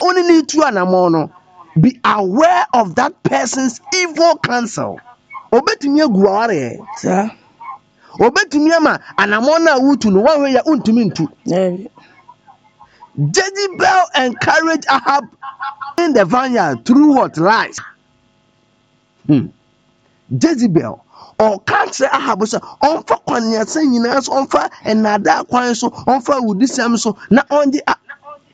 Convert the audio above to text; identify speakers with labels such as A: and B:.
A: only need to anamono. Be aware of that person's evil counsel. Obetumi aguare.
B: Sir.
A: Obetumi ama anamona wutu no one way ya untumi ntu. Jezebel encouraged Ahab in the vineyard through what lies. Jezebel or can't say Ahab so on for kwanya say nyina so on for enada kwan so on for wudi sem so na on the